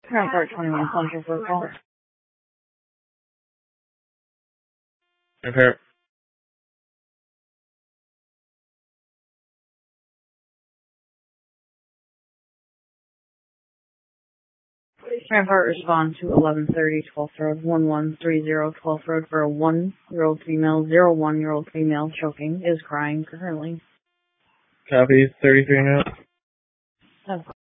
Rampart 21 Central for a call. Okay. Rampart respond to 1130 12th Road 1130 12th Road for a 1-year-old female, 1-year-old female choking, is crying currently. Copy, 33 minutes.